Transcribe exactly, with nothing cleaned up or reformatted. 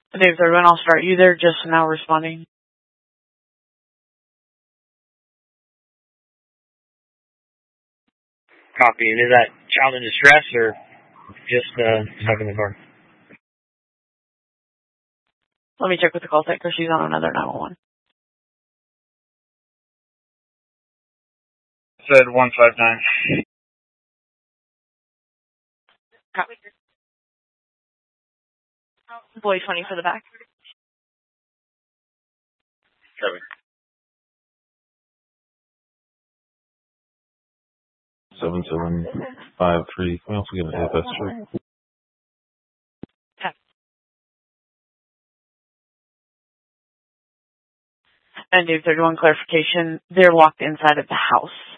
Dave thirty-one, I'll start you there just now responding. Copy. And is that child in distress or just uh, stuck in the car? Let me check with the call taker. She's on another nine one one. Said one five nine. Copy. Employee twenty for the back. Copy. Seven seven five three. We also get an A F S three. And Dave thirty-one, clarification. They're locked inside of the house.